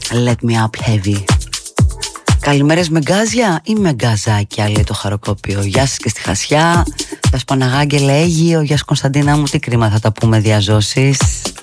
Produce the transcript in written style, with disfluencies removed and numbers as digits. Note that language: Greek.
Let me up heavy. Καλημέρες με γκάζια ή με γκαζάκια, λέει το χαροκόπιο. Γεια σας και στη Χασιά. Θα σπαναγάγγελε Αίγυο. Γεια σου Κωνσταντίνα μου, τι κρίμα, θα τα πούμε διαζώσεις.